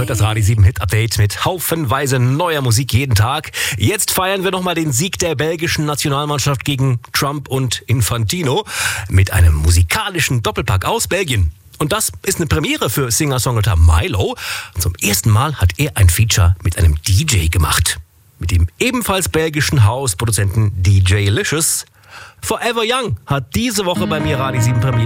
hört das Radio 7 Hit Update mit haufenweise neuer Musik jeden Tag. Jetzt feiern wir nochmal den Sieg der belgischen Nationalmannschaft gegen Trump und Infantino mit einem musikalischen Doppelpack aus Belgien. Und das ist eine Premiere für Singer-Songwriter Milo. Zum ersten Mal hat er ein Feature mit einem DJ gemacht. Mit dem ebenfalls belgischen Hausproduzenten DJ Licious. Forever Young hat diese Woche bei mir Radio 7 Premiere.